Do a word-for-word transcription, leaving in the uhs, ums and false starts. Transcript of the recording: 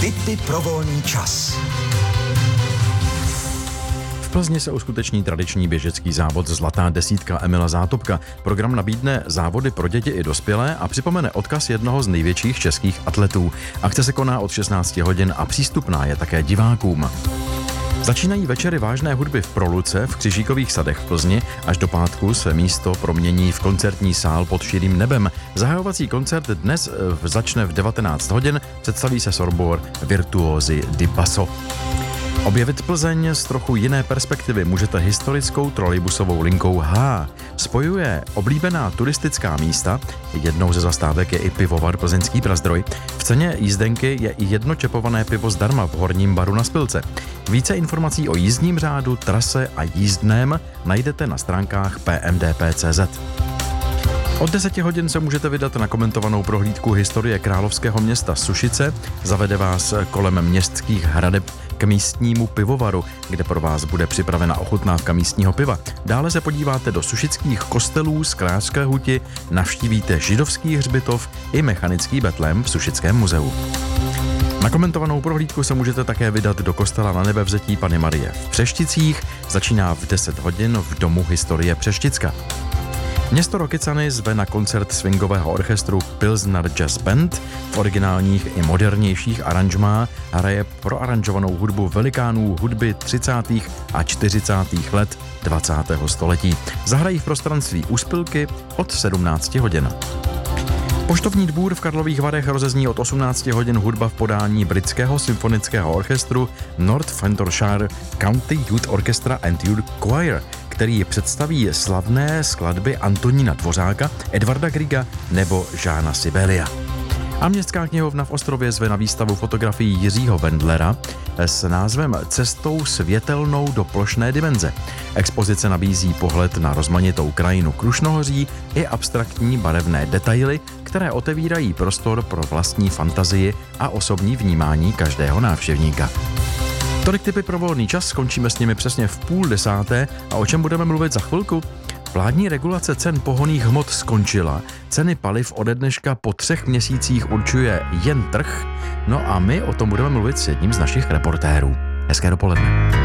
Tipy pro volný čas. V Plzni se uskuteční tradiční běžecký závod Zlatá desítka Emila Zátopka. Program nabídne závody pro děti i dospělé a připomene odkaz jednoho z největších českých atletů. Akce se koná od šestnácti hodin a přístupná je také divákům. Začínají večery vážné hudby v Proluce v Křižíkových sadech v Plzni. Až do pátku se místo promění v koncertní sál pod širým nebem. Zahajovací koncert dnes začne v devatenáct hodin, představí se soubor Virtuózy di Basso. Objevit Plzeň z trochu jiné perspektivy můžete historickou trolejbusovou linkou H. Spojuje oblíbená turistická místa, jednou ze zastávek je i pivovar Plzeňský Prazdroj. V ceně jízdenky je i jedno čepované pivo zdarma v Horním baru na Spilce. Více informací o jízdním řádu, trase a jízdném najdete na stránkách p m d p tečka c z. Od deseti hodin se můžete vydat na komentovanou prohlídku historie královského města Sušice. Zavede vás kolem městských hradeb k místnímu pivovaru, kde pro vás bude připravena ochutnávka místního piva. Dále se podíváte do sušických kostelů z Krářské huti, navštívíte židovský hřbitov i mechanický betlém v Sušickém muzeu. Na komentovanou prohlídku se můžete také vydat do kostela Na Nebevzetí Panny Marie v Přešticích. Začíná v deset hodin v Domu historie Přešticka. Město Rokycany zve na koncert swingového orchestru Pilsner Jazz Band. V originálních i modernějších aranžmá hraje proaranžovanou hudbu velikánů hudby třicátých a čtyřicátých let dvacátého století. Zahrají v prostranství Úspilky od sedmnácti hodin. Poštovní dvůr v Karlových Varech rozezní od osmnácti hodin hudba v podání britského symfonického orchestru Northamptonshire County Youth Orchestra and Youth Choir, který představí slavné skladby Antonína Dvořáka, Edvarda Griega nebo Žána Sibelia. A Městská knihovna v Ostrově zve na výstavu fotografií Jiřího Wendlera s názvem Cestou světelnou do plošné dimenze. Expozice nabízí pohled na rozmanitou krajinu Krušnohoří i abstraktní barevné detaily, které otevírají prostor pro vlastní fantazii a osobní vnímání každého návštěvníka. Tolik tipy pro volný čas, skončíme s nimi přesně v půl desáté a o čem budeme mluvit za chvilku? Vládní regulace cen pohonných hmot skončila, ceny paliv ode dneška po třech měsících určuje jen trh, no a my o tom budeme mluvit s jedním z našich reportérů. Hezké dopoledne.